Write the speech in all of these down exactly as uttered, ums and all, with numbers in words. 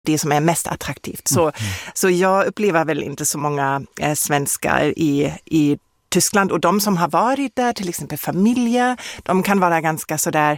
det som är mest attraktivt. Så, mm. så jag upplever väl inte så många eh, svenskar i, i Tyskland. Och de som har varit där, till exempel familjer, de kan vara ganska sådär,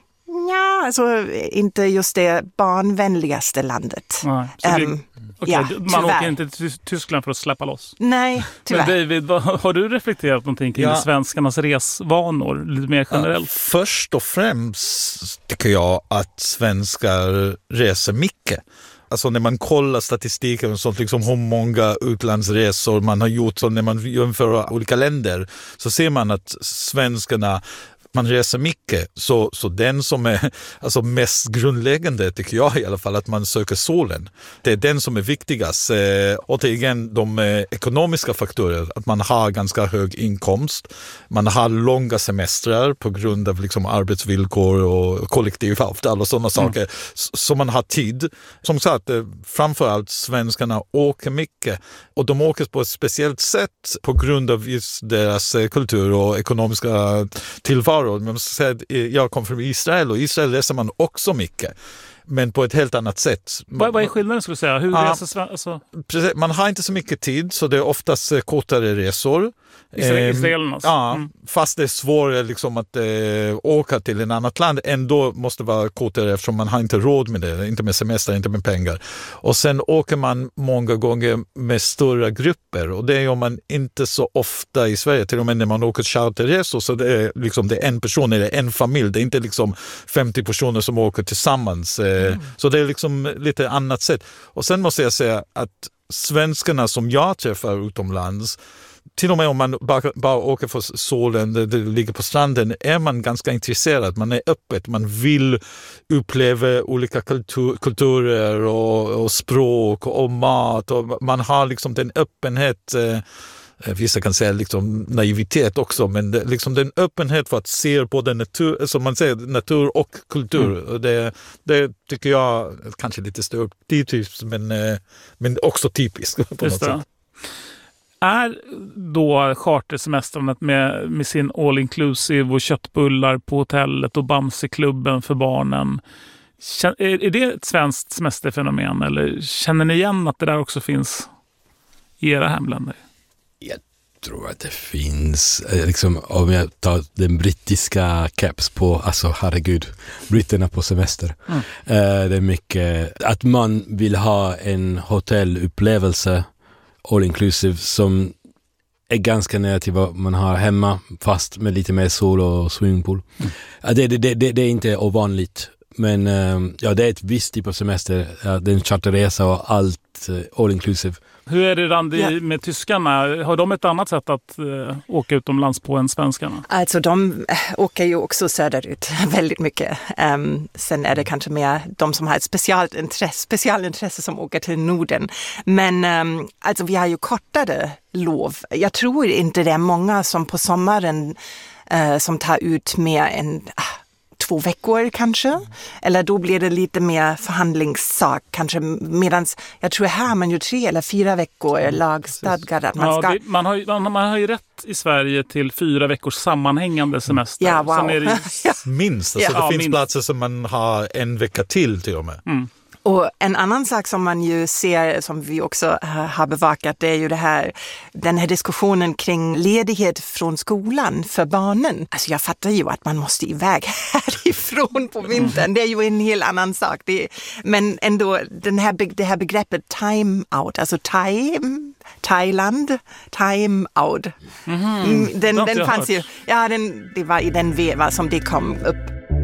ja, alltså inte just det barnvänligaste landet. Nej, så det, um, okay, ja, man tyvärr. åker inte till Tyskland för att släppa loss. Nej, tyvärr. Men David, vad, har du reflekterat någonting kring ja. svenskarnas resvanor lite mer generellt? Ja, först och främst tycker jag att svenskar reser mycket. Alltså när man kollar statistiken och sånt, liksom hur många utlandsresor man har gjort, så när man jämför olika länder så ser man att svenskarna, man reser mycket, så, så den som är alltså mest grundläggande tycker jag i alla fall, att man söker solen. Det är den som är viktigast. Eh, och det är igen de eh, ekonomiska faktorer, att man har ganska hög inkomst, man har långa semestrar på grund av liksom arbetsvillkor och kollektivavtal och sådana mm. saker, så, så man har tid. Som sagt, eh, framförallt svenskarna åker mycket, och de åker på ett speciellt sätt på grund av just deras eh, kultur och ekonomiska tillvaro. Men jag kom från Israel, och Israel reser man också mycket, men på ett helt annat sätt. Vad, vad är skillnaden, skulle du säga? Hur ja, reser, alltså? precis, man har inte så mycket tid, så det är oftast kortare resor. Israelerna. Eh, ja, mm. Fast det är svårare liksom att eh, åka till en annat land, ändå måste vara kortare eftersom man har inte råd med det, inte med semester, inte med pengar. Och sen åker man många gånger med större grupper, och det gör man inte så ofta i Sverige, till och med när man åker charterresor, så det är liksom det är en person eller en familj, det är inte liksom femtio personer som åker tillsammans. Eh, mm. Så det är liksom lite annat sätt. Och sen måste jag säga att svenskarna som jag träffar utomlands, till och med om man bara, bara åker för solen, det, det ligger på stranden, är man ganska intresserad, man är öppet, man vill uppleva olika kultur, kulturer och, och språk och, och mat, och man har liksom den öppenhet, eh, vissa kan säga liksom naivitet också, men det, liksom den öppenhet för att se både natur, som man säger, natur och kultur. Mm. Det, det tycker jag kanske lite stereotypiskt, men, men också typiskt på något sätt. Är då chartersemestrandet med, med sin all-inclusive och köttbullar på hotellet och Bamseklubben för barnen, är, är det ett svenskt semesterfenomen, eller känner ni igen att det där också finns i era hemländer? Jag tror att det finns, liksom, om jag tar den brittiska caps på, alltså herregud, britterna på semester. Mm. Eh, det är mycket att man vill ha en hotellupplevelse all inclusive som är ganska nära till vad man har hemma, fast med lite mer sol och swimmingpool. Mm. Ja, det, det, det, det är inte ovanligt, men ja, det är ett visst typ av semester, ja, det är en charterresa och allt all inclusive. Hur är det, Randi, med tyskarna? Har de ett annat sätt att uh, åka utomlands på än svenskarna? Alltså de åker ju också söderut väldigt mycket. Um, sen är det kanske mer de som har ett speciellt intresse, specialintresse som åker till Norden. Men um, alltså vi har ju kortare lov. Jag tror inte det är många som på sommaren uh, som tar ut mer än uh, två veckor kanske. Eller då blir det lite mer förhandlingssak kanske. Medans jag tror här man ju tre eller fyra veckor lagstadgad att man ja, ska... Det, man, har, man, man har ju rätt i Sverige till fyra veckors sammanhängande semester. Ja, wow. Sen är det ja. Minst. Alltså, ja, det finns minst. platser som man har en vecka till till och med. Mm. Och en annan sak som man ju ser, som vi också har bevakat, det är ju det här, den här diskussionen kring ledighet från skolan för barnen. Alltså jag fattar ju att man måste iväg härifrån på vintern. Det är ju en helt annan sak. Det är, men ändå, den här, det här begreppet time out, alltså time, Thailand, time out. Mm-hmm. Den, den fanns ju, ja, den, det var i den veva som det kom upp.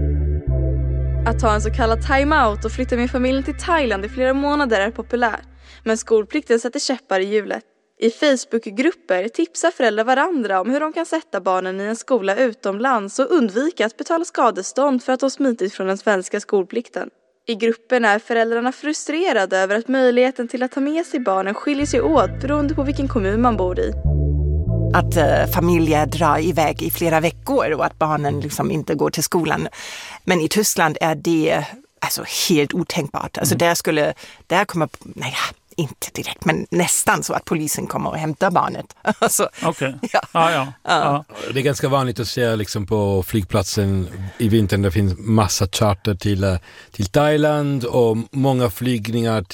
Att ta en så kallad time-out och flytta med familjen till Thailand i flera månader är populär. Men skolplikten sätter käppar i hjulet. I Facebookgrupper tipsar föräldrar varandra om hur de kan sätta barnen i en skola utomlands och undvika att betala skadestånd för att de smitit från den svenska skolplikten. I gruppen är föräldrarna frustrerade över att möjligheten till att ta med sig barnen skiljer sig åt beroende på vilken kommun man bor i. Att uh, familjer drar iväg i flera veckor och att barnen liksom inte går till skolan. Men i Tyskland är det alltså helt otänkbart. Alltså mm. där skulle, där kommer, nej, inte direkt, men nästan så att polisen kommer och hämtar barnet. Alltså, Okej. Okay. Ja. Ah, ja. Ja. Ja. Det är ganska vanligt att se liksom på flygplatsen i vintern, det finns massa charter till, till Thailand och många flygningar till